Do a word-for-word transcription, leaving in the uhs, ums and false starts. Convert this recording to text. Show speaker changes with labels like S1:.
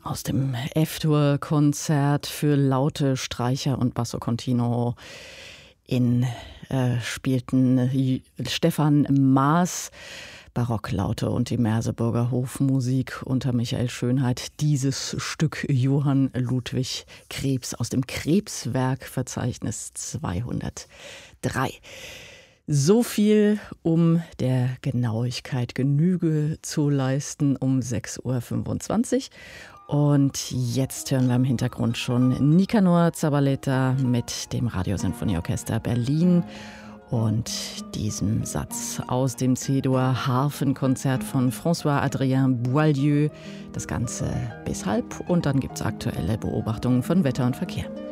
S1: Aus dem F-Dur-Konzert für Laute, Streicher und Basso Continuo in äh, spielten Stefan Maas, Barocklaute und die Merseburger Hofmusik unter Michael Schönheit. Dieses Stück Johann Ludwig Krebs aus dem Krebswerkverzeichnis zweihundertdrei. So viel, um der Genauigkeit Genüge zu leisten, um sechs Uhr fünfundzwanzig. Und jetzt hören wir im Hintergrund schon Nicanor Zabaleta mit dem Radiosinfonieorchester Berlin und diesem Satz aus dem C-Dur-Harfenkonzert von François-Adrien Boieldieu. Das Ganze bis halb und dann gibt es aktuelle Beobachtungen von Wetter und Verkehr.